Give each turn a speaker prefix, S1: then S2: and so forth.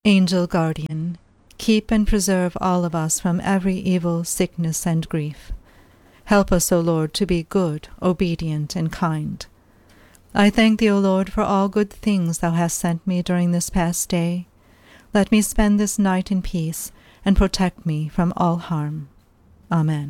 S1: Angel Guardian, keep and preserve all of us from every evil, sickness, and grief. Help us, O Lord, to be good, obedient, and kind. I thank Thee, O Lord, for all good things Thou hast sent me during this past day. Let me spend this night in peace, and protect me from all harm. Amen.